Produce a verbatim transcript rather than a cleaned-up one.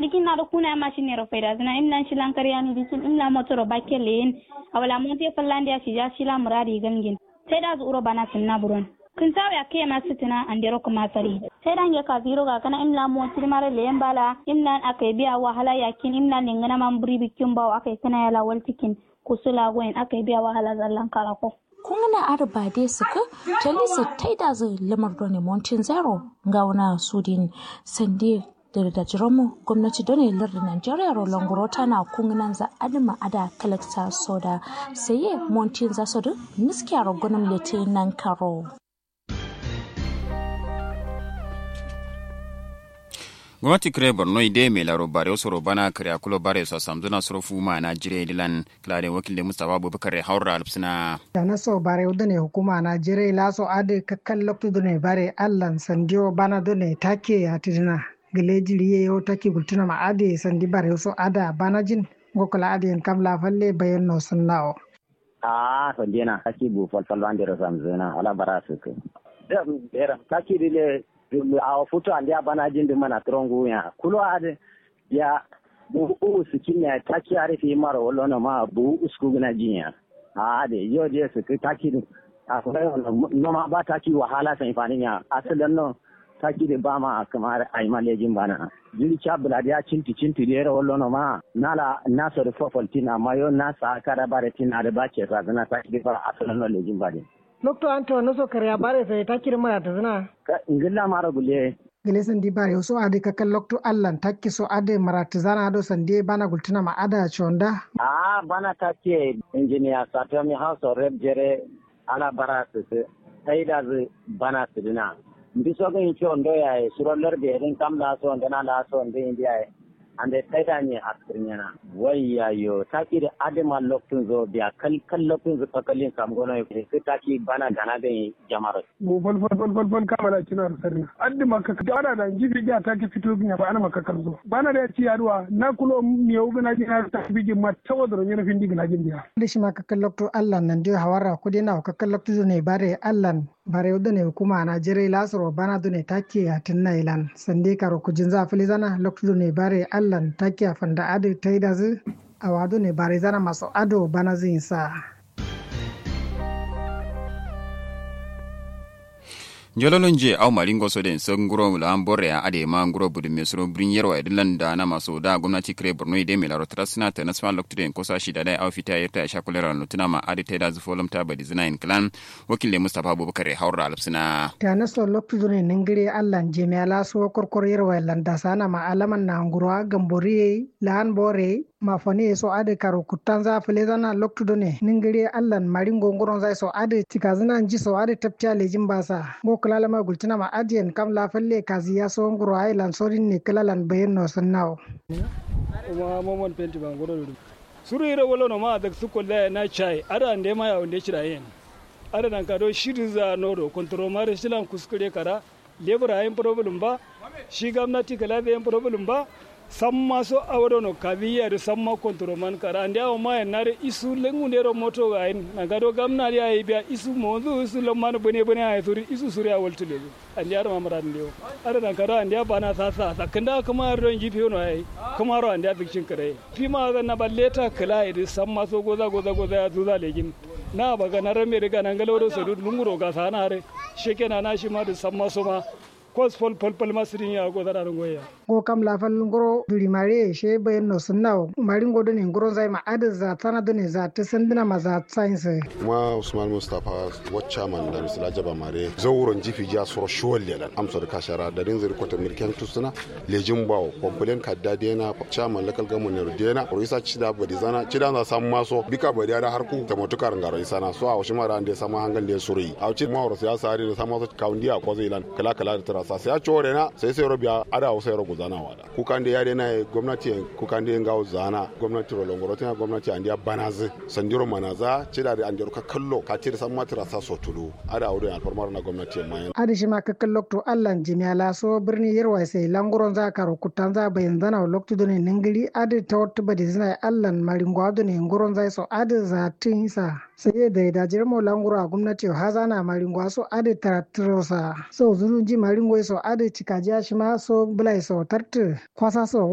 dikin na do kuna machine ro faida zina imlan shilan karyani dikin imla motoro bakelen awala monte fallande ya shija shila muradi gangin sai da zuro bana sunna buron kun sawo ya ke masu tuna an dero kuma sari sai dan ya ka ziro ga kana imla mo tilmare le yambala imlan akai biya wahala yakin imlan ngana man buri bikin bawo akai kana ya lawal tikin kusula goyin akai biya wahala zallan karako kun na arba dai suka talisa taida zai lamar doni mountain zero ga wana sudin sande da da jiromo gwamnati doni lardin Najeriya Roland Gurota na kunginan za adama ada kalakta soda saye mountain za soda niskiya rogonam lete nan karo gwamnati kire borno ide mai laro bare soro bana kare akulo bare so samzuna soro fuma na jire dilan klare wakil Mustafa Abubakar haura alfsina da na so bare udane hukuma na jire laso ade kakkan lokto done bare allan sandio bana done take atidina gelejiri yo take gultuna ma ade sandi bare so ada bana jin gokola ade en kamla falle bayan no sunnao ah sandina take bu falfal bandira samzuna ala barasuke da era take dile a foto an ya bana jin din mana trongo ya kulo ade ya bu su kinya taki arifi mara wallo na ma bu usku gina jinya ade yo je su taki a kuma no ma ba taki wahala sai fani ya asalan no taki da ba ma kamar ai malejin bana jiri cha buladi ya cinti cinti da wallo na ma nala naso da fofaltina ma yo nasa kara baretina da bace sa na taki da fara asalan no lejin bade Lokto anto no so kare bare sai takir mara ta zina ngilla mara gule gele sandi bare so ade kakal lokto allan takki so ade mara ta zana do sandi bana gultuna ma ada chonda ah bana take engineer satami house rep jere ala baratu sai da bana sidina biso ga chondo ya suroller de rin kamla so ndana la so ndin dia ande taida ni askrinyana wayya yo taki da adema loktun zo biya kal kal loktun zo kakalin kam gono ke taki bana gana da jama'ar mu bol bol bol bol bol kamala cinar sarna adima ka ana da jibi ga taki fito biya ba ana maka kalzo bana da ci yaruwa na kulo miyo gana ji na ta bigi ma tawadro ni rafin digna jin biya dishi maka kallokto Allah nan dio hawara ko dina ka kallokto ne bare Allah bare udane hukuma na jere lasro bana dune taki atinna ilan sande karo kujin za filizana lokto ne bare Allah take fanda ado taida zu awado ne bare zana maso ado bana zin sa jololon je au maringo so den son guro la ambore ade ma guro budu mesro brin yerwa dilan da na maso da gwamnati kire borno ide me la rotrasna ta nasfa lokto den kosa shi da dai au fita yarta sha kulera lutuna ma ade taida zu folum ta badi zina in clan wakil Mustafa Abubakar haura alfsina ta naso lokto ne ningire Allah je me ala so korkor yerwa landa sana ma alaman na nguro gambori lan bore ma fani so ade karo kutanza filezana lokto ne ningire Allah maringo ngoron zai so ade tikazina nji so ade tapcha lejin basa lalama gultina ma adiyan kam la falle kazi ya so nguro ay lan sorin ne kalalan bayen no sannaw ma momon penti ba ngoro suru ire wolo no ma da su kolle na chai ara ande ma ya onde chira yen ara nan kado shiriza noro kontro mare silan kuskure kara lebra yin problem ba shi gwamnati kala da yin problem ba samma so awado no kabiya da samma kontro man kara ande aw ma yanare isu lengu ndero moto ga en nagado gamna ya biya isu mozu isu lamman bone bone ay suri isu suri a waltude ande ar mamara ndew ara nan kara ande bana sasa sakanda kuma ron jifi no ay kuma ro ande bikin kare fi ma na balleta kala ide samma so goza goza goza ya zuza legin na baga na rame daga nan galo so lunguro ga sana are shekena na shi ma da samma so ma kos fol pol pol masrin ya go dara ngoya go kam la fal ngoro duri mare she bayen no sunnaw marin go doni ngoro zai ma adin za tana doni za ta sandina ma za science ma Usman Mustafa wacce man da misala jaba mare zawuron jifi ja soro shol lelan amso da kashara da rin zuri kota milken tusuna lejin bawo complain kadda dena chairman local government dena roisa cida badi zana cida na sam maso bika badi da harku ta motukar ngaro isana so a washi mara ande sama hangal le suri a ci ma woro siyasa ari da sama so kaundiya ko zailan kala kala da sai ya chore na sai sai robiya ada o sai rogo zana wada kukande yade na gwamnati kukande ngawo zana gwamnati rolongoro tana gwamnati andiya banazi sandiro manaza cida da andiro ka kallo ka tira san matira sa sotulu ada audo alfarmar na gwamnati mai adi shi ma ka kallo to Allah jimiala so birni yarwa sai languron za ka rukutan za bayan zana lokto done ningiri adi tawt badi zina Allah maringwa done ngoron za so adi za tinsa sai da da jirmo languro a gwamnati hazana maringwa so adi taratrosa so zurunji maringwa so ade cikajiya shi ma so bulai so tartu kwasa so